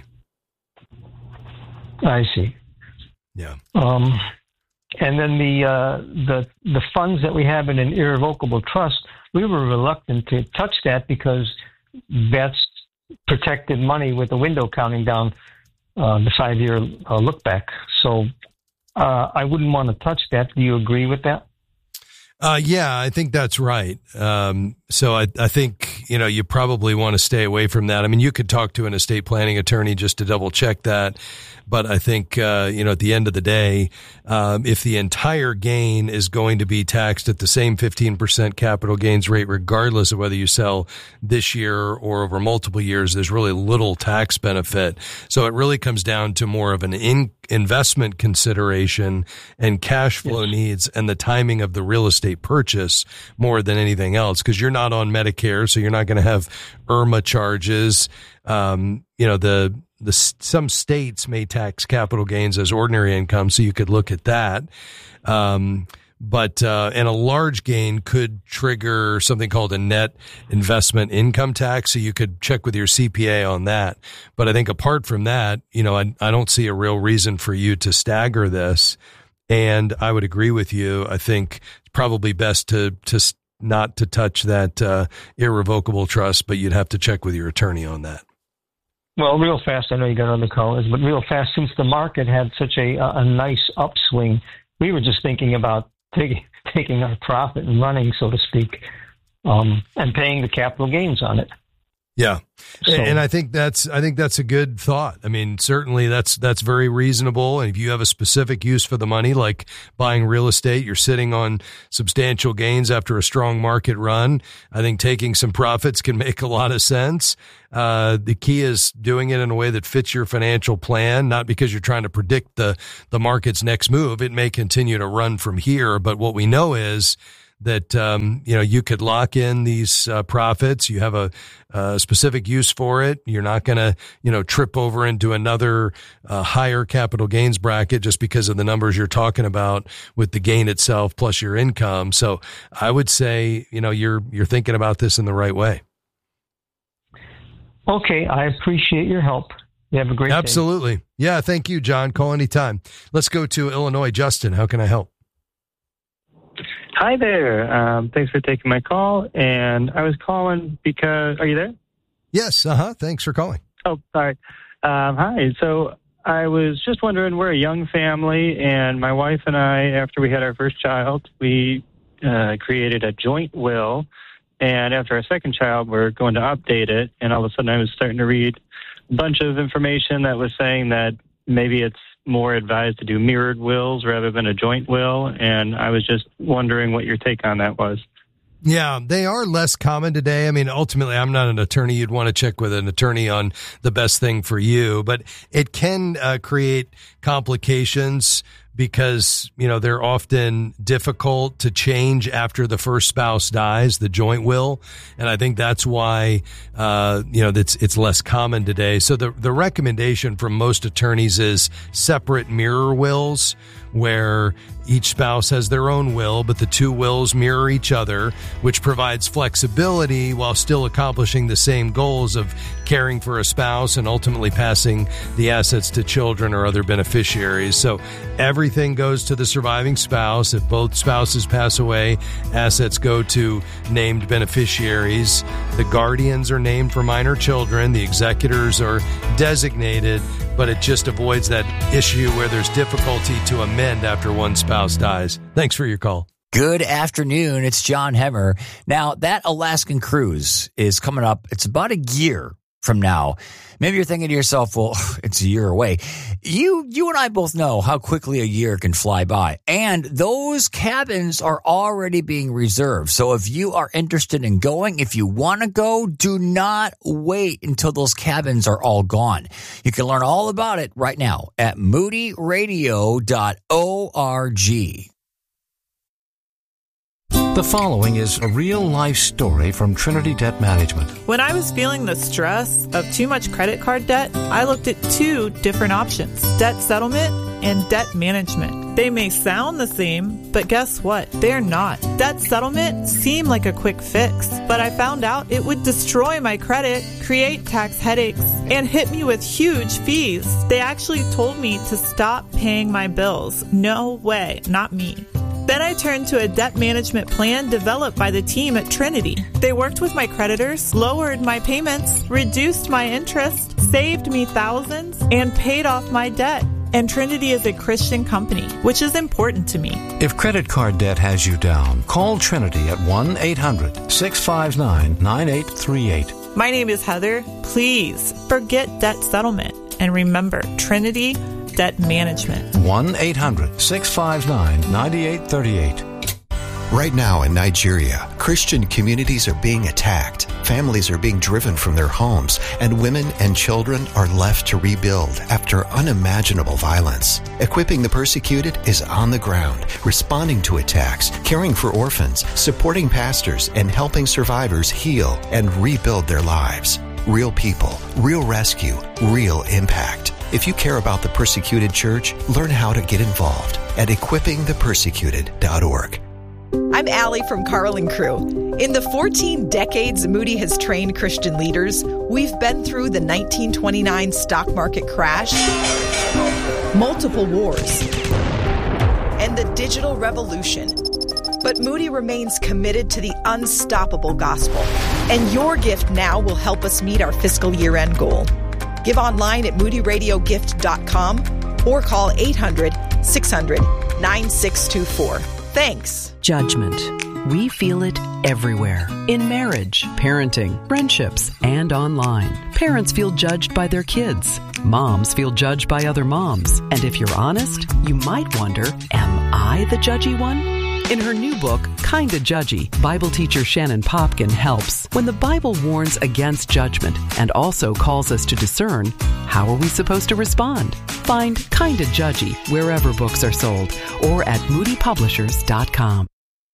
I see. Yeah. Um, and then the uh, the the funds that we have in an irrevocable trust, we were reluctant to touch that because that's protected money with the window counting down uh, the five-year uh, look back. So uh, I wouldn't want to touch that. Do you agree with that? Uh, yeah, I think that's right. Um, so I, I think, you know, you probably want to stay away from that. I mean, you could talk to an estate planning attorney just to double check that. But I think, uh, you know, at the end of the day, um, if the entire gain is going to be taxed at the same fifteen percent capital gains rate, regardless of whether you sell this year or over multiple years, there's really little tax benefit. So it really comes down to more of an in- investment consideration and cash flow yes. needs and the timing of the real estate purchase more than anything else, because you're not on Medicare, so you're not going to have I R M A charges. Um, you know, the the some states may tax capital gains as ordinary income, so you could look at that. Um, but uh, and a large gain could trigger something called a net investment income tax, so you could check with your C P A on that. But I think apart from that, you know, I, I don't see a real reason for you to stagger this. And I would agree with you. I think it's probably best to to not to touch that uh, irrevocable trust, but you'd have to check with your attorney on that. Well, real fast, I know you got other callers, but real fast, since the market had such a a nice upswing, we were just thinking about taking taking our profit and running, so to speak, um, and paying the capital gains on it. Yeah. So, and I think that's, I think that's a good thought. I mean, certainly that's, that's very reasonable. And if you have a specific use for the money, like buying real estate, you're sitting on substantial gains after a strong market run. I think taking some profits can make a lot of sense. Uh, the key is doing it in a way that fits your financial plan, not because you're trying to predict the, the market's next move. It may continue to run from here, but what we know is that, um, you know, you could lock in these uh, profits. You have a, a specific use for it. You're not going to, you know, trip over into another uh, higher capital gains bracket just because of the numbers you're talking about with the gain itself plus your income. So I would say, you know, you're, you're thinking about this in the right way. Okay. I appreciate your help. You have a great day. Absolutely. Yeah. Thank you, John. Call anytime. Let's go to Illinois. Justin, how can I help? Hi there. Um, thanks for taking my call. And I was calling because, are you there? Yes. Uh-huh. Thanks for calling. Oh, sorry. Um, hi. So I was just wondering, we're a young family, and my wife and I, after we had our first child, we uh, created a joint will. And after our second child, we're going to update it. And all of a sudden I was starting to read a bunch of information that was saying that maybe it's more advised to do mirrored wills rather than a joint will. And I was just wondering what your take on that was. Yeah, they are less common today. I mean, ultimately, I'm not an attorney. You'd want to check with an attorney on the best thing for you, but it can uh, create complications because, you know, they're often difficult to change after the first spouse dies, the joint will. And I think that's why, uh, you know, that's, it's less common today. So the, the recommendation from most attorneys is separate mirror wills, where each spouse has their own will, but the two wills mirror each other, which provides flexibility while still accomplishing the same goals of caring for a spouse and ultimately passing the assets to children or other beneficiaries. So everything goes to the surviving spouse. If both spouses pass away, assets go to named beneficiaries. The guardians are named for minor children. The executors are designated, but it just avoids that issue where there's difficulty to amend after one spouse dies. Thanks for your call. Good afternoon. It's John Hemmer. Now, that Alaskan cruise is coming up. It's about a year from now. Maybe you're thinking to yourself, well, it's a year away. You, you and I both know how quickly a year can fly by. And those cabins are already being reserved. So if you are interested in going, if you want to go, do not wait until those cabins are all gone. You can learn all about it right now at moody radio dot org. The following is a real-life story from Trinity Debt Management. When I was feeling the stress of too much credit card debt, I looked at two different options, debt settlement and debt management. They may sound the same, but guess what? They're not. Debt settlement seemed like a quick fix, but I found out it would destroy my credit, create tax headaches, and hit me with huge fees. They actually told me to stop paying my bills. No way, not me. Then I turned to a debt management plan developed by the team at Trinity. They worked with my creditors, lowered my payments, reduced my interest, saved me thousands, and paid off my debt. And Trinity is a Christian company, which is important to me. If credit card debt has you down, call Trinity at one eight hundred six five nine nine eight three eight. My name is Heather. Please forget debt settlement and remember Trinity Debt Management. one eight hundred six five nine nine eight three eight. Right now in Nigeria, Christian communities are being attacked, families are being driven from their homes, and women and children are left to rebuild after unimaginable violence. Equipping the Persecuted is on the ground, responding to attacks, caring for orphans, supporting pastors, and helping survivors heal and rebuild their lives. Real people, real rescue, real impact. If you care about the persecuted church, learn how to get involved at equipping the persecuted dot org. I'm Allie from Carl and Crew. In the fourteen decades Moody has trained Christian leaders, we've been through the nineteen twenty-nine stock market crash, multiple wars, and the digital revolution. But Moody remains committed to the unstoppable gospel, and your gift now will help us meet our fiscal year-end goal. Give online at moody radio gift dot com or call eight hundred six hundred nine six two four. Thanks. Judgment. We feel it everywhere. In marriage, parenting, friendships, and online. Parents feel judged by their kids. Moms feel judged by other moms. And if you're honest, you might wonder, am I the judgy one? In her new book, Kinda Judgy, Bible teacher Shannon Popkin helps. When the Bible warns against judgment and also calls us to discern, how are we supposed to respond? Find Kinda Judgy wherever books are sold or at moody publishers dot com.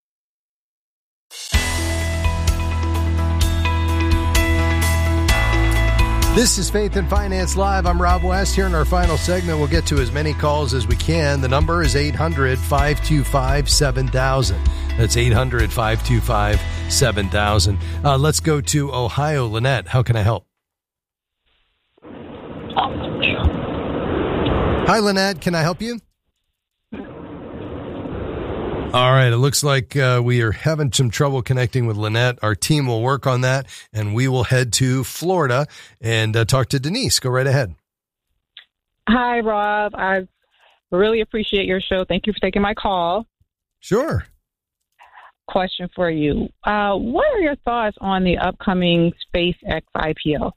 This is Faith and Finance Live. I'm Rob West. Here in our final segment, we'll get to as many calls as we can. The number is eight hundred, five two five, seven thousand. That's eight hundred, five two five, seven thousand. Uh, let's go to Ohio. Lynette, how can I help? Hi, Lynette. Can I help you? All right. It looks like uh, we are having some trouble connecting with Lynette. Our team will work on that, and we will head to Florida and uh, talk to Denise. Go right ahead. Hi, Rob. I really appreciate your show. Thank you for taking my call. Sure. Question for you. Uh, what are your thoughts on the upcoming SpaceX I P O?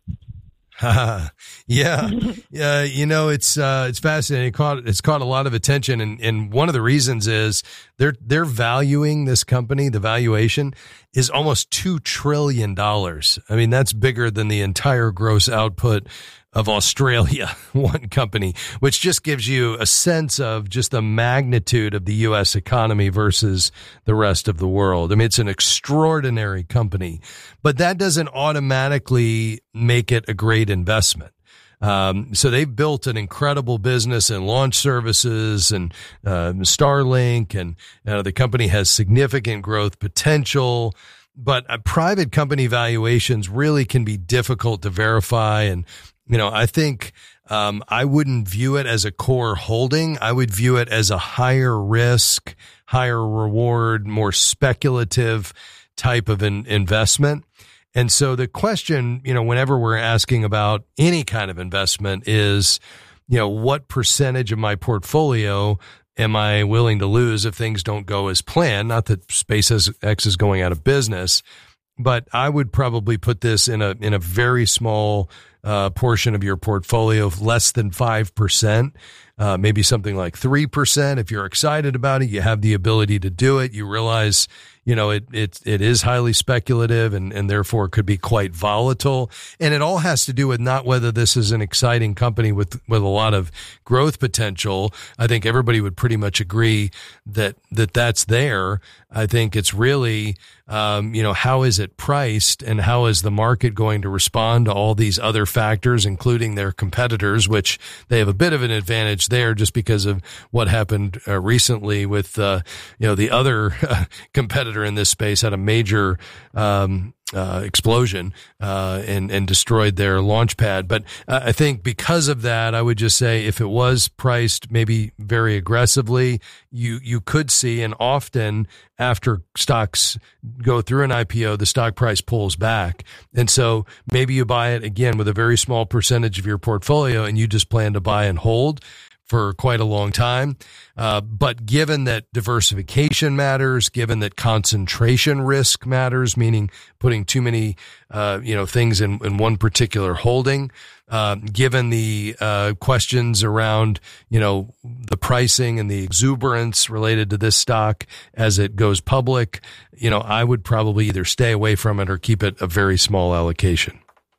yeah, yeah. You know, it's uh, it's fascinating. It caught, it's caught a lot of attention, and, and one of the reasons is they're they're valuing this company. The valuation is almost two trillion dollars. I mean, that's bigger than the entire gross output of Australia, one company, which just gives you a sense of just the magnitude of the U S economy versus the rest of the world. I mean, it's an extraordinary company, but that doesn't automatically make it a great investment. Um, so they've built an incredible business in launch services and uh, Starlink, and uh, the company has significant growth potential. But uh, private company valuations really can be difficult to verify. And, you know, I think um, I wouldn't view it as a core holding. I would view it as a higher risk, higher reward, more speculative type of an investment. And so the question, you know, whenever we're asking about any kind of investment is, you know, what percentage of my portfolio am I willing to lose if things don't go as planned? Not that SpaceX is going out of business, but I would probably put this in a in a very small uh, portion of your portfolio, of less than five percent, uh, maybe something like three percent. If you're excited about it, you have the ability to do it. You realize, you know, it it it is highly speculative and, and therefore could be quite volatile. And it all has to do with not whether this is an exciting company with, with a lot of growth potential. I think everybody would pretty much agree that, that that's there. I think it's really, um, you know, how is it priced and how is the market going to respond to all these other factors, including their competitors, which they have a bit of an advantage there just because of what happened uh, recently with, uh, you know, the other uh, competitor in this space had a major um, uh, explosion uh, and and destroyed their launch pad. But uh, I think because of that, I would just say if it was priced maybe very aggressively, you you could see, and often after stocks go through an I P O, the stock price pulls back. And so maybe you buy it again with a very small percentage of your portfolio and you just plan to buy and hold for quite a long time. Uh, but given that diversification matters, given that concentration risk matters, meaning putting too many, uh, you know, things in, in one particular holding, uh, given the, uh, questions around, you know, the pricing and the exuberance related to this stock as it goes public, you know, I would probably either stay away from it or keep it a very small allocation.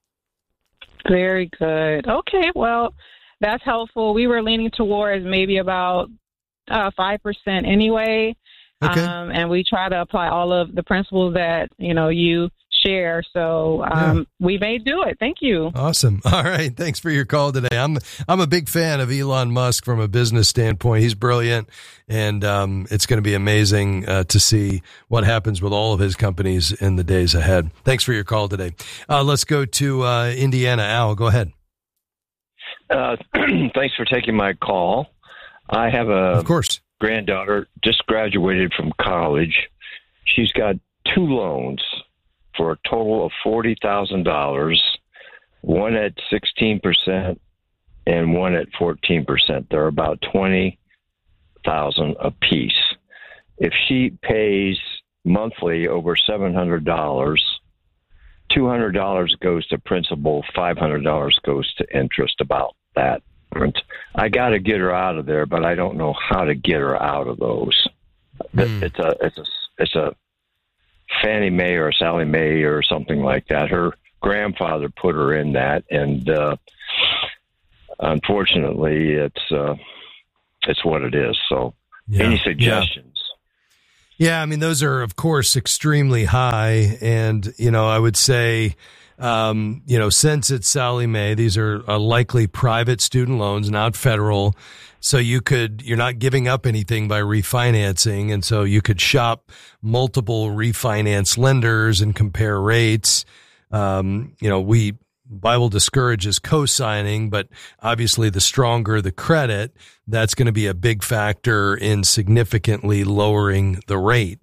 Very good. Okay. Well, that's helpful. We were leaning towards maybe about uh, five percent anyway. Okay. Um, and we try to apply all of the principles that, you know, you share. So um, yeah. we may do it. Thank you. Awesome. All right. Thanks for your call today. I'm I'm a big fan of Elon Musk from a business standpoint. He's brilliant. And um, it's going to be amazing uh, to see what happens with all of his companies in the days ahead. Thanks for your call today. Uh, let's go to uh, Indiana. Al, go ahead. Uh, thanks for taking my call. I have a of course. granddaughter, just graduated from college. She's got two loans for a total of forty thousand dollars, one at sixteen percent and one at fourteen percent. They're about twenty thousand dollars apiece. If she pays monthly over seven hundred dollars. two hundred dollars goes to principal, five hundred dollars goes to interest, about that. I got to get her out of there, but I don't know how to get her out of those. Mm. It's a it's a it's a Fannie Mae or Sally Mae or something like that. Her grandfather put her in that, and uh, unfortunately, it's uh, it's what it is. So, yeah. Any suggestions? Yeah. yeah, I mean, those are of course extremely high, and you know, I would say. Um, you know, since it's Sally Mae, these are uh, likely private student loans, not federal. So you could, you're not giving up anything by refinancing. And so you could shop multiple refinance lenders and compare rates. Um, you know, we, Bible discourages co-signing, but obviously the stronger the credit, that's going to be a big factor in significantly lowering the rate.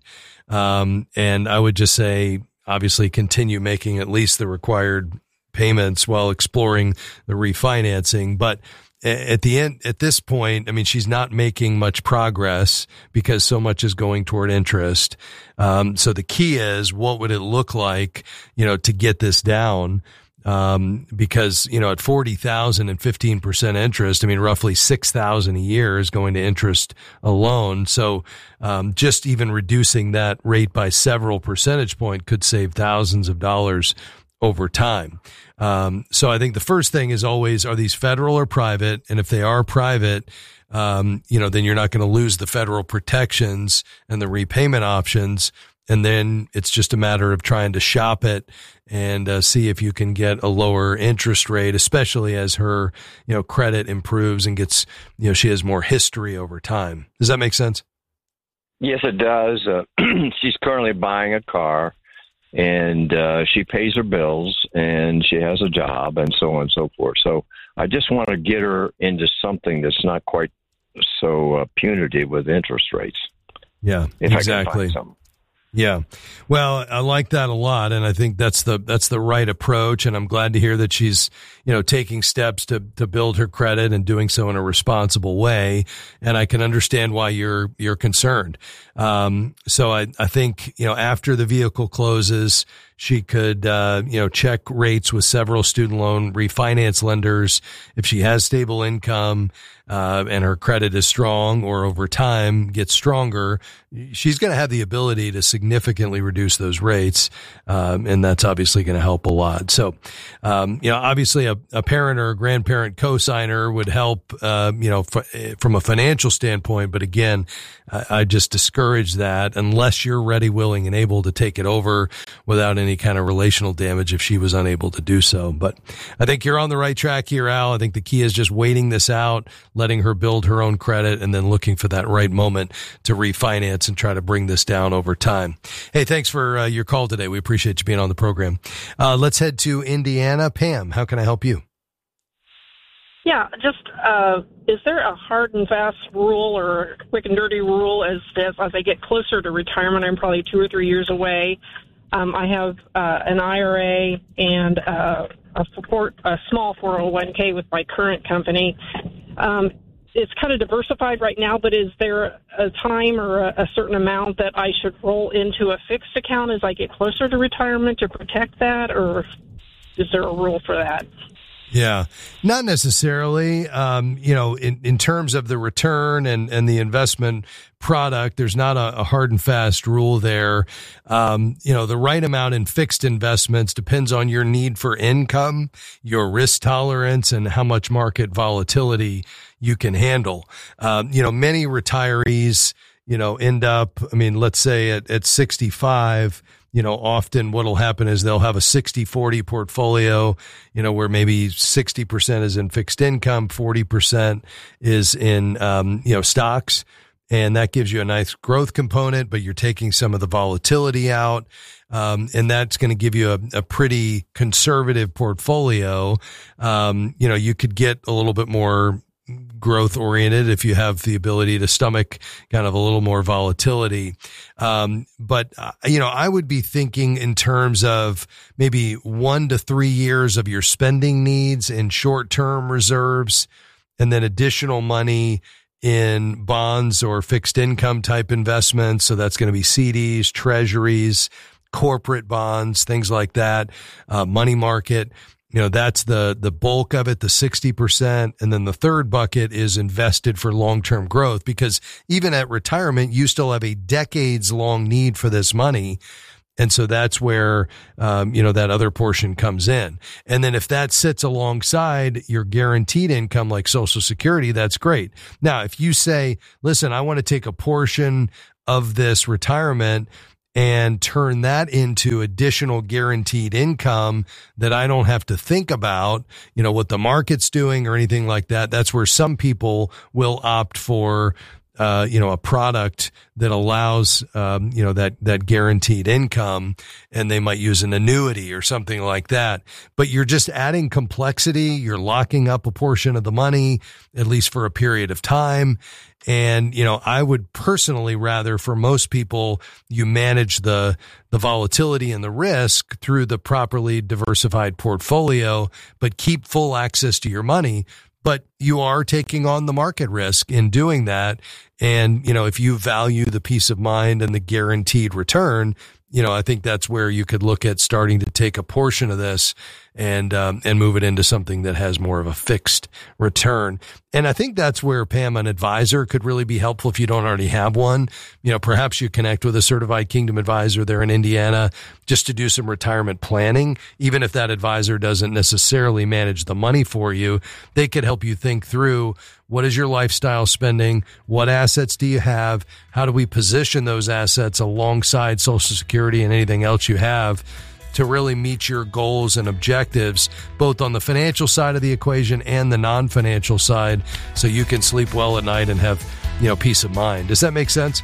Um, and I would just say, obviously continue making at least the required payments while exploring the refinancing. But at the end, at this point, I mean, she's not making much progress because so much is going toward interest. Um, so the key is, what would it look like, you know, to get this down? Um, because, you know, at forty thousand and fifteen percent interest, I mean, roughly six thousand a year is going to interest alone. So, um, just even reducing that rate by several percentage point could save thousands of dollars over time. Um, so I think the first thing is always, are these federal or private? And if they are private, um, you know, then you're not going to lose the federal protections and the repayment options. And then it's just a matter of trying to shop it and uh, see if you can get a lower interest rate, especially as her, you know, credit improves and gets, you know, she has more history over time. Does that make sense? Yes, it does. Uh, she's currently buying a car, and uh, she pays her bills, and she has a job, and so on and so forth. So I just want to get her into something that's not quite so uh, punitive with interest rates. Yeah, if exactly. I can find something. Yeah. Well, I like that a lot. And I think that's the, that's the right approach. And I'm glad to hear that she's, you know, taking steps to, to build her credit and doing so in a responsible way. And I can understand why you're, you're concerned. Um, so I, I think, you know, after the vehicle closes, she could, uh, you know, check rates with several student loan refinance lenders. If she has stable income, uh, and her credit is strong, or over time gets stronger, she's going to have the ability to significantly reduce those rates. Um, and that's obviously going to help a lot. So, um, you know, obviously a, a parent or a grandparent cosigner would help, uh, you know, f- from a financial standpoint. But again, I, I just discourage that unless you're ready, willing, and able to take it over without any kind of relational damage if she was unable to do so. But I think you're on the right track here, Al. I think the key is just waiting this out, letting her build her own credit, and then looking for that right moment to refinance and try to bring this down over time. Hey, thanks for uh, your call today. We appreciate you being on the program. Uh, let's head to Indiana. Pam, how can I help you? Yeah, just uh, is there a hard and fast rule or quick and dirty rule as, as as I get closer to retirement? I'm probably two or three years away. Um, I have uh, an I R A and uh, a, support, a small four oh one k with my current company. Um, it's kind of diversified right now, but is there a time or a, a certain amount that I should roll into a fixed account as I get closer to retirement to protect that, or is there a rule for that? Yeah, not necessarily. Um, you know, in, in terms of the return and, and the investment product, there's not a, a hard and fast rule there. Um, you know, the right amount in fixed investments depends on your need for income, your risk tolerance, and how much market volatility you can handle. Um, you know, many retirees, you know, end up, I mean, let's say at, at sixty-five, you know, often what'll happen is they'll have a sixty forty portfolio, you know, where maybe sixty percent is in fixed income, forty percent is in, um, you know, stocks. And that gives you a nice growth component, but you're taking some of the volatility out. Um, and that's going to give you a, a pretty conservative portfolio. Um, you know, you could get a little bit more growth oriented if you have the ability to stomach kind of a little more volatility. Um, but, uh, you know, I would be thinking in terms of maybe one to three years of your spending needs in short-term reserves, and then additional money in bonds or fixed income type investments. So that's going to be C Ds, treasuries, corporate bonds, things like that, uh, money market. You know, that's the, the bulk of it, the sixty percent. And then the third bucket is invested for long-term growth, because even at retirement, you still have a decades long need for this money. And so that's where, um, you know, that other portion comes in. And then if that sits alongside your guaranteed income, like Social Security, that's great. Now, if you say, listen, I want to take a portion of this retirement and turn that into additional guaranteed income that I don't have to think about, you know, what the market's doing or anything like that, that's where some people will opt for Uh, you know, a product that allows, um, you know, that, that guaranteed income, and they might use an annuity or something like that. But you're just adding complexity. You're locking up a portion of the money, at least for a period of time. And, you know, I would personally rather, for most people, you manage the, the volatility and the risk through the properly diversified portfolio, but keep full access to your money. But you are taking on the market risk in doing that. And, you know, if you value the peace of mind and the guaranteed return, you know, I think that's where you could look at starting to take a portion of this and, um, and move it into something that has more of a fixed return. And I think that's where, Pam, an advisor could really be helpful if you don't already have one. You know, perhaps you connect with a certified Kingdom advisor there in Indiana just to do some retirement planning. Even if that advisor doesn't necessarily manage the money for you, they could help you think through, what is your lifestyle spending? What assets do you have? How do we position those assets alongside Social Security and anything else you have to really meet your goals and objectives, both on the financial side of the equation and the non-financial side, so you can sleep well at night and have, you know, peace of mind. Does that make sense?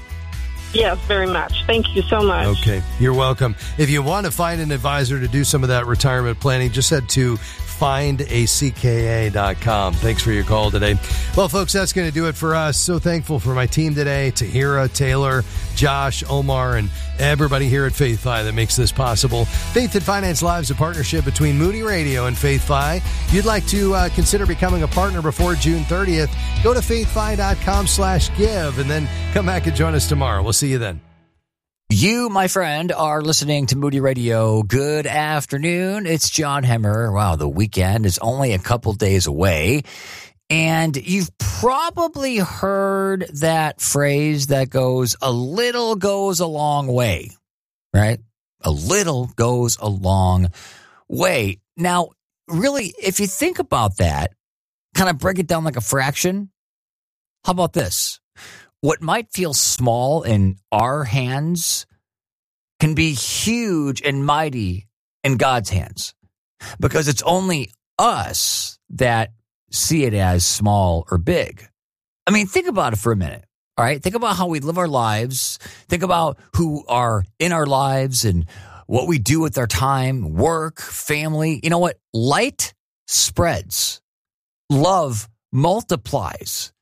Yes, very much. Thank you so much. Okay, you're welcome. If you want to find an advisor to do some of that retirement planning, just head to find a c k a dot com. Thanks for your call today. Well, folks, that's going to do it for us. So thankful for my team today, Tahira, Taylor, Josh, Omar, and everybody here at FaithFi that makes this possible. Faith and Finance Live is a partnership between Moody Radio and FaithFi. If you'd like to uh, consider becoming a partner before June thirtieth, go to faithfi dot com slash give and then come back and join us tomorrow. We'll see you then. You, my friend, are listening to Moody Radio. Good afternoon. It's John Hemmer. Wow, the weekend is only a couple days away. And you've probably heard that phrase that goes, a little goes a long way, right? A little goes a long way. Now, really, if you think about that, kind of break it down like a fraction, how about this? What might feel small in our hands can be huge and mighty in God's hands, because it's only us that see it as small or big. I mean, think about it for a minute, all right? Think about how we live our lives. Think about who are in our lives and what we do with our time, work, family. You know what? Light spreads. Love multiplies.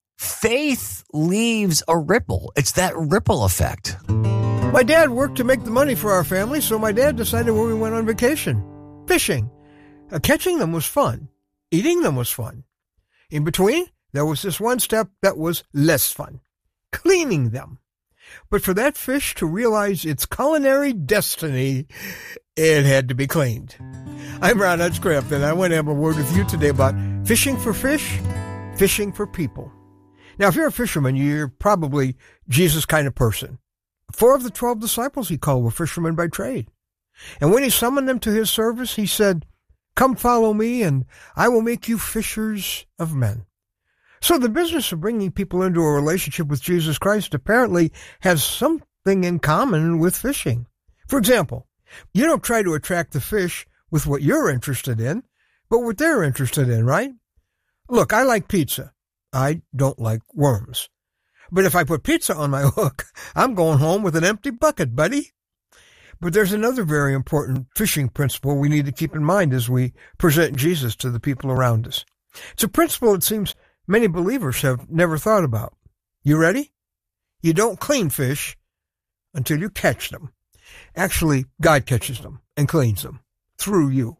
Faith leaves a ripple. It's that ripple effect. My dad worked to make the money for our family, so my dad decided where we went on vacation. Fishing. Uh, catching them was fun. Eating them was fun. In between, there was this one step that was less fun. Cleaning them. But for that fish to realize its culinary destiny, it had to be cleaned. I'm Ron Hutchcraft, and I want to have a word with you today about fishing for fish, fishing for people. Now, if you're a fisherman, you're probably Jesus' kind of person. Four of the twelve disciples he called were fishermen by trade. And when he summoned them to his service, he said, "Come follow me, and I will make you fishers of men." So the business of bringing people into a relationship with Jesus Christ apparently has something in common with fishing. For example, you don't try to attract the fish with what you're interested in, but what they're interested in, right? Look, I like pizza. I don't like worms. But if I put pizza on my hook, I'm going home with an empty bucket, buddy. But there's another very important fishing principle we need to keep in mind as we present Jesus to the people around us. It's a principle it seems many believers have never thought about. You ready? You don't clean fish until you catch them. Actually, God catches them and cleans them through you.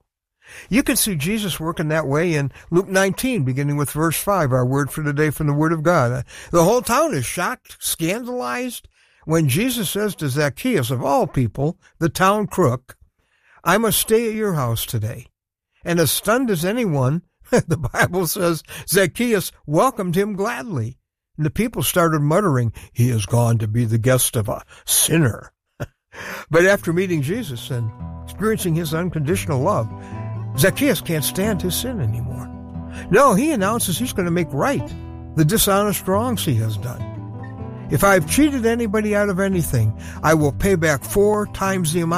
You can see Jesus working that way in Luke nineteen, beginning with verse five, our word for today from the Word of God. The whole town is shocked, scandalized, when Jesus says to Zacchaeus, of all people, the town crook, I must stay at your house today. And as stunned as anyone, the Bible says Zacchaeus welcomed him gladly. And the people started muttering, he has gone to be the guest of a sinner. But after meeting Jesus and experiencing his unconditional love, Zacchaeus can't stand his sin anymore. No, he announces he's going to make right the dishonest wrongs he has done. If I've cheated anybody out of anything, I will pay back four times the amount